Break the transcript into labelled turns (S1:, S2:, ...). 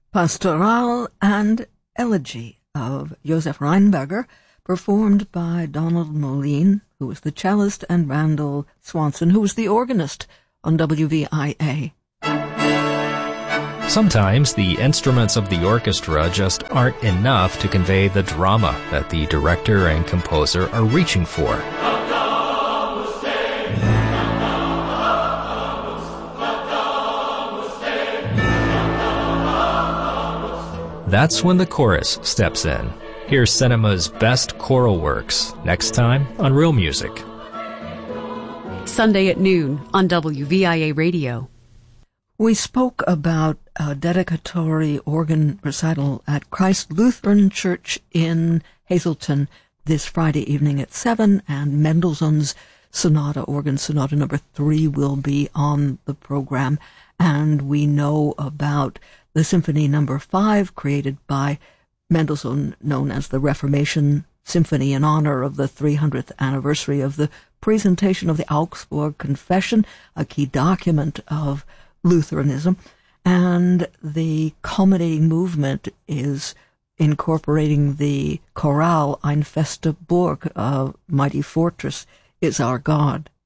S1: Pastoral and Elegy of Josef Reinberger, performed by Donald Moline, who was the cellist, and Randall Swanson, who was the organist on WVIA.
S2: Sometimes the instruments of the orchestra just aren't enough to convey the drama that the director and composer are reaching for. That's when the chorus steps in. Here's cinema's best choral works, next time on Real Music.
S3: Sunday at noon on WVIA Radio.
S1: We spoke about a dedicatory organ recital at Christ Lutheran Church in Hazleton this Friday evening at 7, and Mendelssohn's Sonata, Organ Sonata number 3, will be on the program. And we know about the Symphony number 5, created by Mendelssohn, known as the Reformation Symphony, in honor of the 300th anniversary of the presentation of the Augsburg Confession, a key document of Lutheranism. And the culminating movement is incorporating the chorale Ein feste Burg, a mighty fortress is our God.